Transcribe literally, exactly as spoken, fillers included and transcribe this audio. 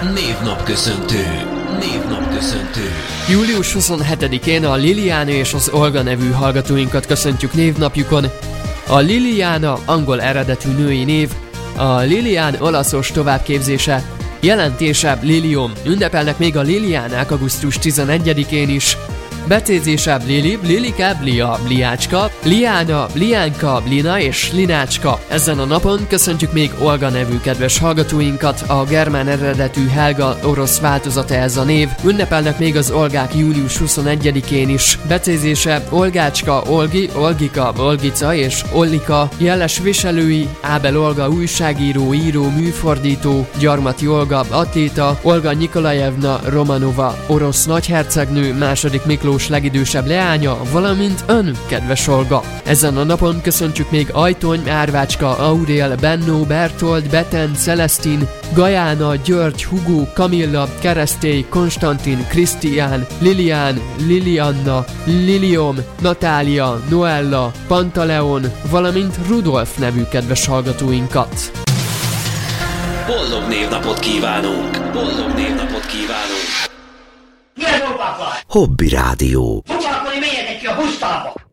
Névnapköszöntő. Névnapköszöntő. július huszonhetedikén a Liliana és az Olga nevű hallgatóinkat köszöntjük névnapjukon. A Liliana angol eredetű női név, a Lilian olaszos továbbképzése, jelentése Lilium. Ünnepelnek még a Liliánák augusztus tizenegyedikén is. Becézése Lili, Lilike, Lia, Liácska, Liána, Liánka, Lina és Linácska. Ezen a napon köszöntjük még Olga nevű kedves hallgatóinkat, a germán eredetű Helga orosz változata ez a név. Ünnepelnek még az Olgák július huszonegyedikén is. Becézése Olgácska, Olgi, Olgika, Olgica és Ollika. Jeles viselői Ábel Olga újságíró, író, műfordító, Gyarmati Olga atléta, Olga Nikolajevna Romanova orosz nagyhercegnő, második Miklós legidősebb leánya, valamint ön, kedves Olga. Ezen a napon köszöntjük még Ajtony, Árvácska, Aurél, Benno, Bertold, Beten, Celestin, Gajána, György, Hugo, Kamilla, Keresztély, Konstantin, Krisztián, Lilián, Lilianna, Lilium, Natália, Noella, Pantaleon, valamint Rudolf nevű kedves hallgatóinkat. Boldog névnapot kívánunk! Boldog névnapot kívánunk! Milyen dolgok van? Hobby Rádió. Foglalkozni, menjetek ki a pusztába!